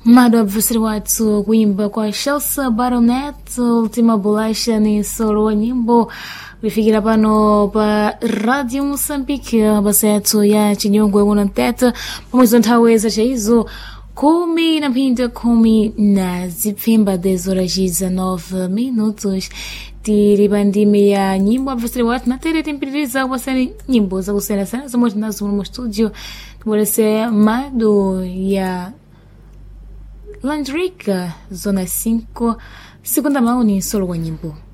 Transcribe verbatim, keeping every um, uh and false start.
Mado abvusiri watu kuimba kwa Chelsea Baronet ultima bolacha ni solo wa nyimbo kufikira pano pa Radio Moçambique basa yatu ya chinyongo ya mwananteta pamoja ntaweza cha hizo kumi na pinda kumi na zipimba dez horas dezenove minutos tiribandime ya nyimbo abvusiri watu na tere timpiriza wasani nyimbo za kusena sana za moja nazo mu studio tubolese Mado ya Landrica, Zona cinco, segunda mão, solo wa nyimbo.